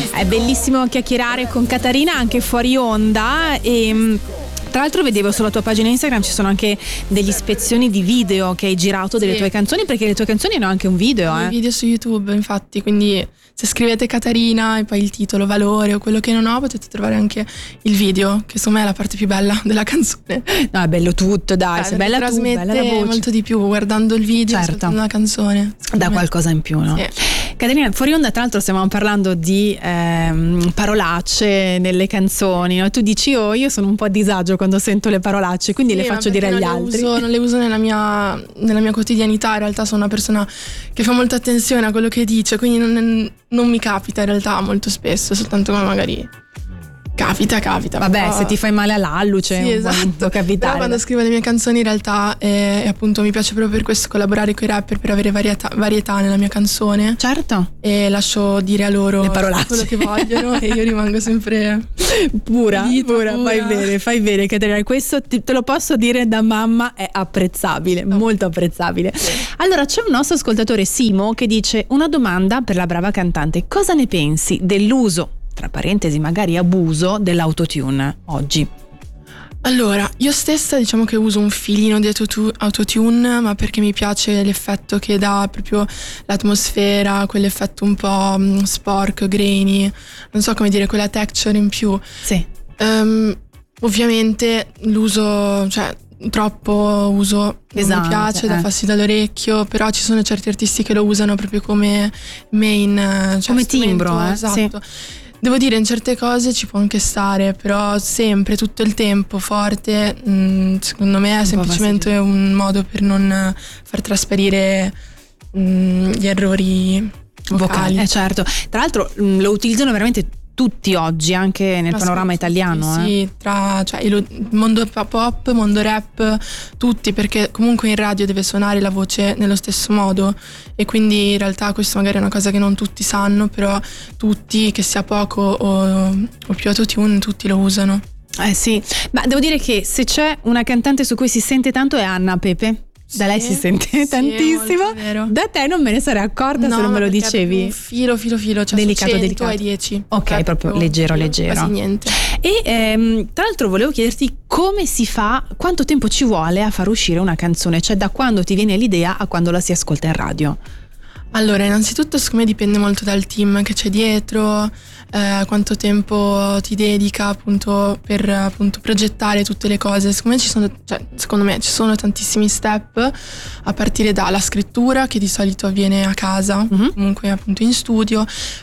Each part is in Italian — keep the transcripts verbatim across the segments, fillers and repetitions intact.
È bellissimo chiacchierare con Caterina anche fuori onda e tra l'altro vedevo sulla tua pagina Instagram ci sono anche delle ispezioni di video che hai girato delle sì. tue canzoni, perché le tue canzoni hanno anche un video. Eh. video su YouTube, infatti, quindi se scrivete Caterina e poi il titolo, valore o quello che non ho, potete trovare anche il video, che secondo me è la parte più bella della canzone. No, è bello tutto, dai, sei bella tu, bella la voce. Molto di più guardando il video, certo. ascoltando la canzone. Da qualcosa in più, no? Sì. Caterina, fuori onda tra l'altro stiamo parlando di ehm, parolacce nelle canzoni, no? Tu dici oh io sono un po' a disagio quando sento le parolacce, quindi sì, le faccio dire agli altri. Uso, non le uso nella mia, nella mia quotidianità, in realtà sono una persona che fa molta attenzione a quello che dice, quindi non, non mi capita in realtà molto spesso, soltanto come magari capita, capita. Vabbè, però... se ti fai male all'alluce, sì, esatto. può capitare. Però quando scrivo le mie canzoni in realtà eh, e appunto mi piace proprio per questo collaborare con i rapper per avere varietà, varietà nella mia canzone. Certo. E lascio dire a loro le parolacce, quello che vogliono e io rimango sempre pura, pulita, pura, pura. Fai bene, fai bene Caterina, questo te lo posso dire da mamma, è apprezzabile, no. molto apprezzabile. Sì. Allora c'è un nostro ascoltatore Simo che dice una domanda per la brava cantante: cosa ne pensi dell'uso, tra parentesi magari abuso, dell'autotune oggi? Allora, io stessa diciamo che uso un filino di autotune, ma perché mi piace l'effetto che dà proprio l'atmosfera, quell'effetto un po' sporco, grainy, non so come dire, quella texture in più. Sì. Um, ovviamente l'uso, cioè troppo uso non esatto, mi piace, eh. dà fastidio all'orecchio, però ci sono certi artisti che lo usano proprio come main, cioè come timbro, eh? Esatto. Sì. Devo dire, in certe cose ci può anche stare, però sempre, tutto il tempo, forte, mh, secondo me è un semplicemente un modo per non far trasparire mh, gli errori vocali. Eh certo, tra l'altro mh, lo utilizzano veramente tutti oggi, anche nel Ma panorama sì, italiano. Sì, eh. sì, tra cioè, il mondo pop, mondo rap, tutti, perché comunque in radio deve suonare la voce nello stesso modo e quindi in realtà questo magari è una cosa che non tutti sanno, però tutti, che sia poco o, o più autotune, tutti lo usano. Eh sì, ma devo dire che se c'è una cantante su cui si sente tanto è Anna Pepe. Da sì, lei si sente sì, tantissimo. Da te non me ne sarei accorta no, se non me lo dicevi. Un filo, filo, filo, cioè delicato, cento delicato. Ai dieci. Ok, proprio, proprio leggero, filo, leggero. Quasi niente. E ehm, tra l'altro volevo chiederti come si fa, quanto tempo ci vuole a far uscire una canzone, cioè da quando ti viene l'idea a quando la si ascolta in radio. Allora, innanzitutto secondo me dipende molto dal team che c'è dietro, eh, quanto tempo ti dedica appunto per appunto progettare tutte le cose. Secondo me ci sono, cioè, secondo me ci sono tantissimi step, a partire dalla scrittura, che di solito avviene a casa, mm-hmm. comunque appunto in studio,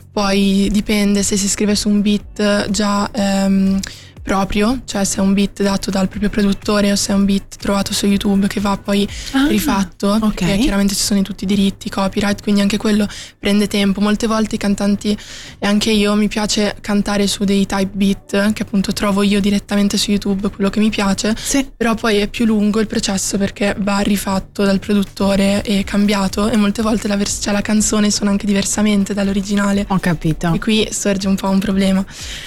poi dipende se si scrive su un beat già ehm, proprio, cioè se è un beat dato dal proprio produttore o se è un beat trovato su YouTube che va poi ah, rifatto, okay. Perché chiaramente ci sono tutti i diritti, copyright, quindi anche quello prende tempo. Molte volte i cantanti e anche io mi piace cantare su dei type beat che appunto trovo io direttamente su YouTube, quello che mi piace, sì. Però poi è più lungo il processo perché va rifatto dal produttore e cambiato e molte volte la, vers- cioè la canzone suona anche diversamente dall'originale. Ho capito. E qui sorge un po' un problema.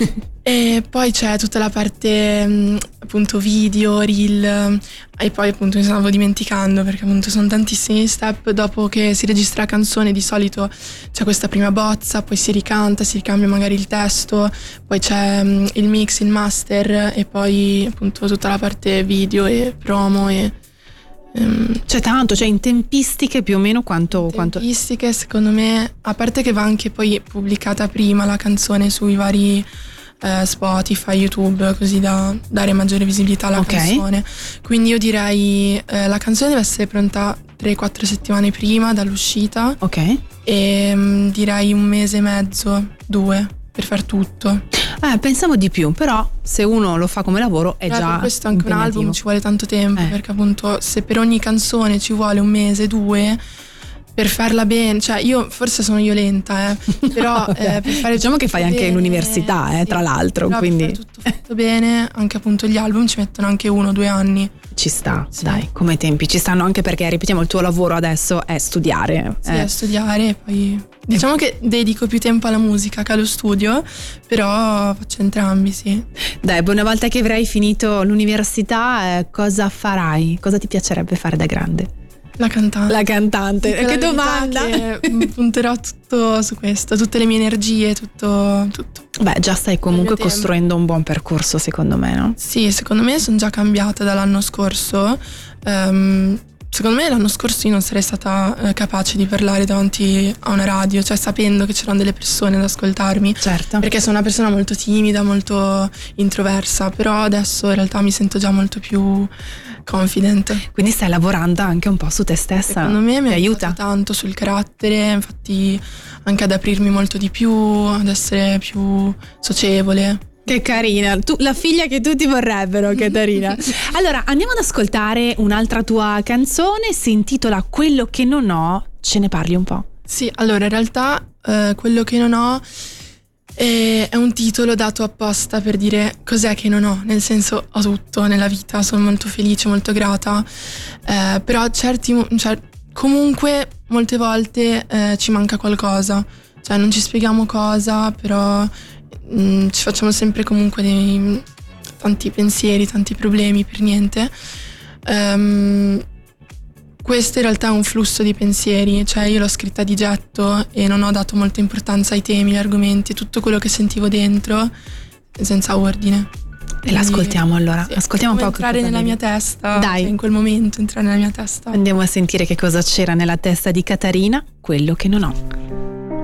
E poi c'è tutta la parte mh, appunto video, reel e poi appunto mi stavo dimenticando perché appunto sono tantissimi step. Dopo che si registra la canzone di solito c'è questa prima bozza, poi si ricanta, si ricambia magari il testo, poi c'è mh, il mix, il master e poi appunto tutta la parte video e promo e um, c'è tanto, cioè in tempistiche più o meno quanto... tempistiche quanto... secondo me, a parte che va anche poi pubblicata prima la canzone sui vari Eh, Spotify, YouTube, così da dare maggiore visibilità alla okay. canzone. Quindi io direi eh, la canzone deve essere pronta tre quattro settimane prima dall'uscita. Ok. E mh, direi un mese e mezzo, due per far tutto. Eh, pensavo di più, però se uno lo fa come lavoro è eh, già per questo anche un album ci vuole tanto tempo, eh. perché appunto se per ogni canzone ci vuole un mese, due per farla bene, cioè io forse sono io lenta, eh, però no, eh, per fare diciamo che fai bene, anche l'università, eh, sì, tra l'altro, però quindi per fare tutto fatto bene, anche appunto gli album ci mettono anche uno o due anni. Ci sta, sì. Dai, come tempi ci stanno, anche perché ripetiamo il tuo lavoro adesso è studiare. Sì, eh. è studiare e poi diciamo che dedico più tempo alla musica che allo studio, però faccio entrambi, sì. Dai, una volta che avrai finito l'università, eh, cosa farai? Cosa ti piacerebbe fare da grande? La cantante. La cantante. Dico Che la domanda! verità che punterò tutto su questo, tutte le mie energie, tutto, tutto. Beh, già stai comunque Il mio costruendo un buon percorso, secondo me, no? Sì, secondo me sono già cambiata dall'anno scorso. Ehm, secondo me l'anno scorso io non sarei stata eh, capace di parlare davanti a una radio, cioè sapendo che c'erano delle persone ad ascoltarmi. Certo. Perché sono una persona molto timida, molto introversa, però adesso in realtà mi sento già molto più confident. Quindi stai lavorando anche un po' su te stessa. Secondo me mi Ti ha aiuta aiutato tanto sul carattere, infatti anche ad aprirmi molto di più, ad essere più socievole. Che carina, tu, la figlia che tutti vorrebbero, Caterina. Allora, andiamo ad ascoltare un'altra tua canzone, si intitola Quello che non ho, ce ne parli un po'? Sì, allora in realtà eh, quello che non ho eh, è un titolo dato apposta per dire cos'è che non ho, nel senso ho tutto nella vita, sono molto felice, molto grata, eh, però certi, mo- cioè, comunque molte volte eh, ci manca qualcosa, cioè non ci spieghiamo cosa, però mh, ci facciamo sempre comunque dei tanti pensieri, tanti problemi per niente. Um, Questo in realtà è un flusso di pensieri, cioè io l'ho scritta di getto e non ho dato molta importanza ai temi, agli argomenti, tutto quello che sentivo dentro, senza ordine. E l'ascoltiamo allora, Sì, ascoltiamo un po'. entrare nella mia testa, Dai. cioè in quel momento entrare nella mia testa. Andiamo a sentire che cosa c'era nella testa di Caterina, quello che non ho.